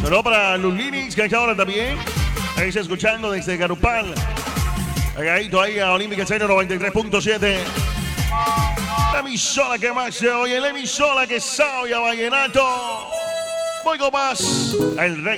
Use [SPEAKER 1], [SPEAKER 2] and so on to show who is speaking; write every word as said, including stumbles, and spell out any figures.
[SPEAKER 1] Saludos para los Linux, que a esta hora también. Ahí está escuchando desde Garupal. Agadito ahí a Olímpica Cero noventa y tres punto siete. La emisora que más se oye, la emisora que sabe a vallenato. Voy con más. El rey.